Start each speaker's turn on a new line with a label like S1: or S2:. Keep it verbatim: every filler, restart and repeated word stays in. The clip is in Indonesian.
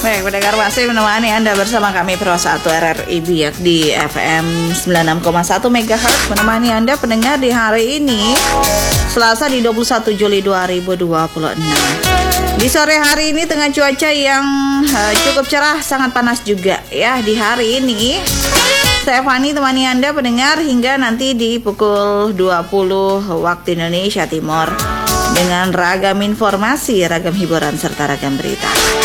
S1: Baik, pendengar masih menemani Anda bersama kami Pro satu R R I Biak di F M sembilan puluh enam koma satu megahertz. Menemani Anda pendengar di hari ini, Selasa di dua puluh satu Juli dua ribu dua puluh enam. Di sore hari ini tengah cuaca yang uh, cukup cerah, sangat panas juga ya di hari ini. Saya Fani temani Anda pendengar hingga nanti di pukul dua puluh waktu Indonesia Timur dengan ragam informasi, ragam hiburan serta ragam berita.